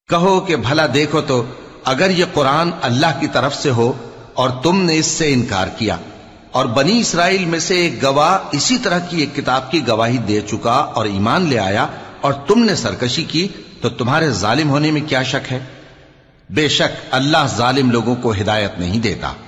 कहो कि भला देखो तो अगर ये कुरान अल्लाह की तरफ से हो और तुमने इससे इनकार किया और बनी इसराइल में से एक गवाह इसी तरह की एक किताब की गवाही दे चुका और ईमान ले आया और तुमने सरकशी की, तो तुम्हारे जालिम होने में क्या शक है? बेशक अल्लाह जालिम लोगों को हिदायत नहीं देता।